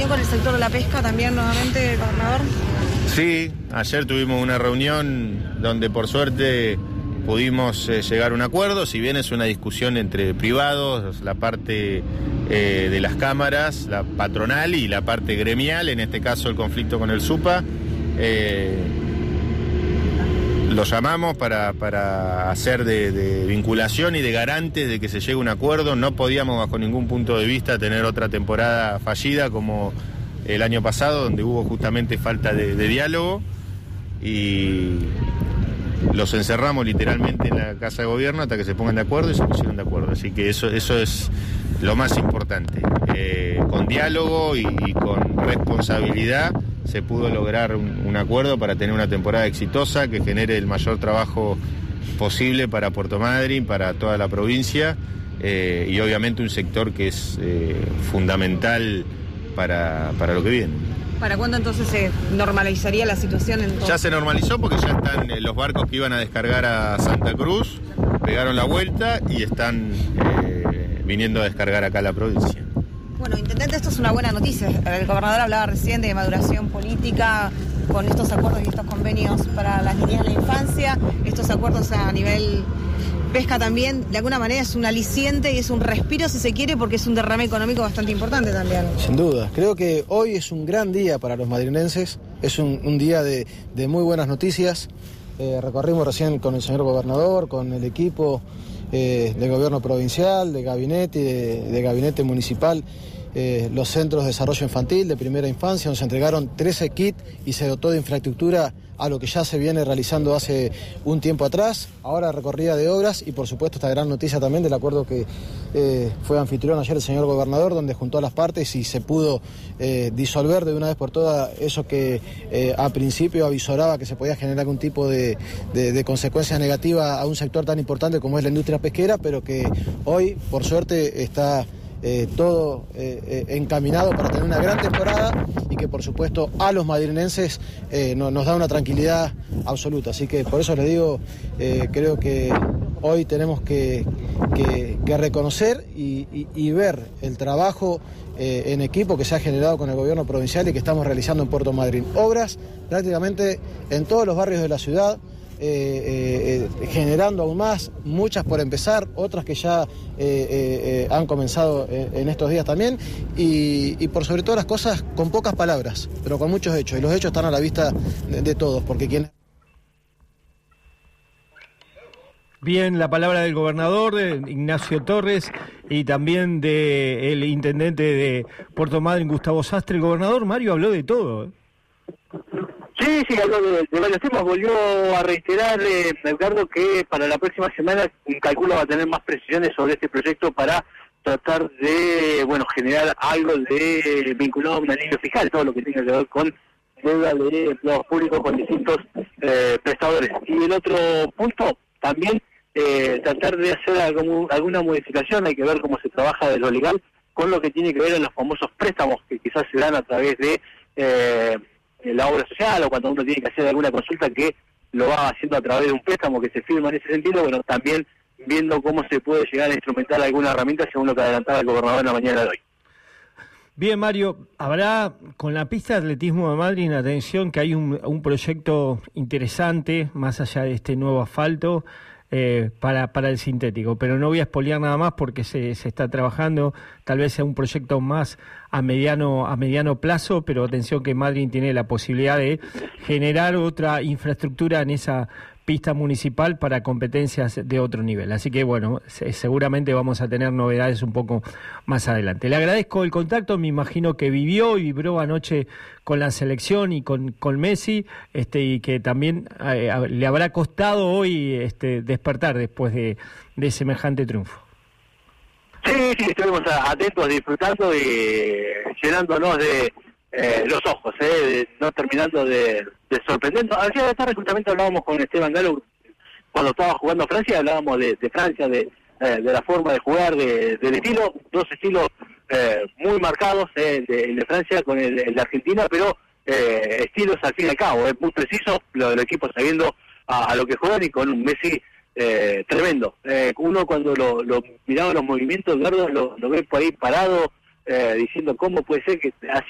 con el sector de la pesca también nuevamente, gobernador? Sí, ayer tuvimos una reunión donde por suerte pudimos llegar a un acuerdo, si bien es una discusión entre privados, la parte de las cámaras, la patronal y la parte gremial, en este caso el conflicto con el SUPA. Lo llamamos para hacer de vinculación y de garantes de que se llegue a un acuerdo. No podíamos bajo ningún punto de vista tener otra temporada fallida como el año pasado, donde hubo justamente falta de diálogo, y los encerramos literalmente en la Casa de Gobierno hasta que se pongan de acuerdo, y se pusieron de acuerdo. Así que eso es lo más importante. Con diálogo y con responsabilidad se pudo lograr un acuerdo para tener una temporada exitosa que genere el mayor trabajo posible para Puerto Madryn, para toda la provincia, y obviamente un sector que es fundamental para lo que viene. ¿Para cuándo entonces se normalizaría la situación? Ya se normalizó porque ya están los barcos que iban a descargar a Santa Cruz, pegaron la vuelta y están viniendo a descargar acá a la provincia. Bueno, intendente, esto es una buena noticia. El gobernador hablaba recién de maduración política con estos acuerdos y estos convenios para las niñas de la infancia, estos acuerdos a nivel pesca también, de alguna manera es un aliciente y es un respiro, si se quiere, porque es un derrame económico bastante importante también. Sin duda, creo que hoy es un gran día para los madrinenses, es un día de muy buenas noticias. Recorrimos recién con el señor gobernador, con el equipo del gobierno provincial, de gabinete y de gabinete municipal, los centros de desarrollo infantil de primera infancia. Nos entregaron 13 kits y se dotó de infraestructura a lo que ya se viene realizando hace un tiempo atrás. Ahora recorrida de obras y por supuesto esta gran noticia también del acuerdo que fue anfitrión ayer el señor gobernador, donde juntó a las partes y se pudo disolver de una vez por todas eso que a principio avisoraba que se podía generar algún tipo de consecuencias negativas a un sector tan importante como es la industria pesquera, pero que hoy por suerte está todo encaminado para tener una gran temporada y que por supuesto a los madrinenses nos da una tranquilidad absoluta. Así que por eso les digo, creo que hoy tenemos que reconocer y ver el trabajo en equipo que se ha generado con el gobierno provincial y que estamos realizando en Puerto Madryn. Obras prácticamente en todos los barrios de la ciudad, generando aún más, muchas por empezar, otras que ya han comenzado en estos días también, y por sobre todas las cosas con pocas palabras, pero con muchos hechos, y los hechos están a la vista de todos, porque quien... Bien, la palabra del gobernador Ignacio Torres y también del intendente de Puerto Madryn, Gustavo Sastre. El gobernador Mario habló de todo, ¿eh? Sí, habló de varios temas. Volvió a reiterar, Edgardo, que para la próxima semana calculo va a tener más precisiones sobre este proyecto para tratar de, generar algo de vinculado a un alivio fiscal, todo lo que tenga que ver con deuda de empleados públicos con distintos prestadores. Y el otro punto, también tratar de hacer alguna modificación, hay que ver cómo se trabaja de lo legal, con lo que tiene que ver en los famosos préstamos que quizás se dan a través de la obra social, o cuando uno tiene que hacer alguna consulta que lo va haciendo a través de un préstamo que se firma en ese sentido. Bueno, también viendo cómo se puede llegar a instrumentar alguna herramienta según lo que adelantaba el gobernador en la mañana de hoy. Bien, Mario, habrá con la pista de atletismo de Madryn, atención, que hay un proyecto interesante, más allá de este nuevo asfalto, para el sintético, pero no voy a espolear nada más porque se está trabajando, tal vez sea un proyecto más a mediano plazo, pero atención que Madryn tiene la posibilidad de generar otra infraestructura en esa pista municipal para competencias de otro nivel. Así que bueno, seguramente vamos a tener novedades un poco más adelante. Le agradezco el contacto, me imagino que vivió y vibró anoche con la selección y con Messi, y que también le habrá costado hoy despertar después de semejante triunfo. Sí, estuvimos atentos, disfrutando y llenándonos de los ojos, no terminando de sorprendernos. Ayer de tarde justamente hablábamos con Esteban Galo, cuando estaba jugando Francia, hablábamos de Francia, de la forma de jugar, del estilo, dos estilos muy marcados, el de Francia con el de Argentina, pero estilos al fin y al cabo, muy precisos, los equipos sabiendo a lo que juegan, y con un Messi tremendo. Uno cuando lo miraba los movimientos, Eduardo, lo ve por ahí parado, diciendo cómo puede ser que